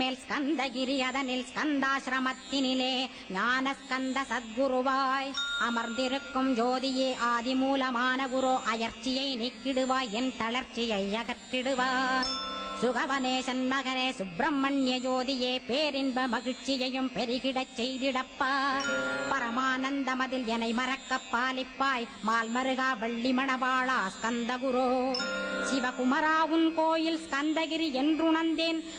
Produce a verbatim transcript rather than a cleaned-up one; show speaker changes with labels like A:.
A: மேல் ஸ்கந்தகிரி அதனில் ஸ்கந்தாசிரமத்தினிலே ஞான ஸ்கந்த சத்குருவாய் அமர்ந்திருக்கும் ஜோதியே ஆதிமூலமான குரு அயர்ச்சியை நீக்கிடுவாய் என் தளர்ச்சியை அகற்றிடுவாய். சுகவனேசன் மகனே சுப்பிரமணிய ஜோதியே பேரின்ப மகிழ்ச்சியையும் பெருகிடச் செய்திடப்பா. பரமானந்தமதில் என்னை மறக்க பாலிப்பாய் மால்மருகா வள்ளி மணவாளா ஸ்கந்த குரு. சிவகுமரா உன் கோயில் ஸ்கந்தகிரி என்றுணர்ந்தேன்